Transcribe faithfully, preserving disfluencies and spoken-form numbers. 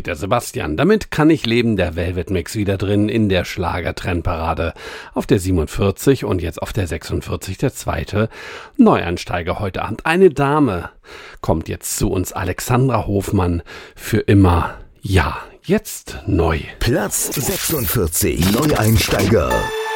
Peter Sebastian. Damit kann ich leben, der Velvet Mix wieder drin in der Schlager-Trendparade auf der siebenundvierzig und jetzt auf der sechsundvierzig der zweite Neueinsteiger heute Abend. Eine Dame kommt jetzt zu uns, Alexandra Hofmann, für immer, ja, jetzt neu. Platz sechsundvierzig, Neueinsteiger.